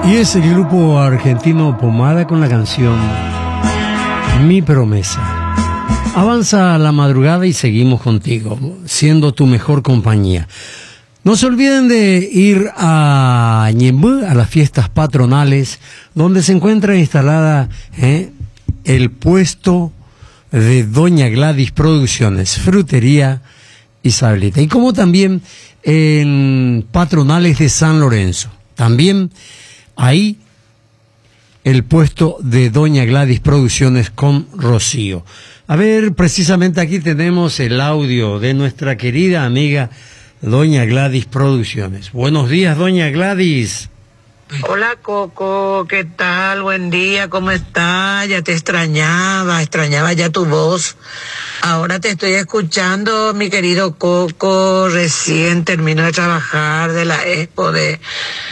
Y es el grupo argentino Pomada con la canción Mi Promesa. Avanza la madrugada y seguimos contigo, siendo tu mejor compañía. No se olviden de ir a Ñemby, a las fiestas patronales, donde se encuentra instalada el puesto de Doña Gladys Producciones, frutería y sablita. Y como también en patronales de San Lorenzo. También ahí el puesto de Doña Gladys Producciones con Rocío. A ver, precisamente aquí tenemos el audio de nuestra querida amiga Doña Gladys Producciones. Buenos días, Doña Gladys. Hola, Coco, ¿qué tal? Buen día, ¿cómo estás? Ya te extrañaba ya tu voz. Ahora te estoy escuchando, mi querido Coco. Recién termino de trabajar de la expo de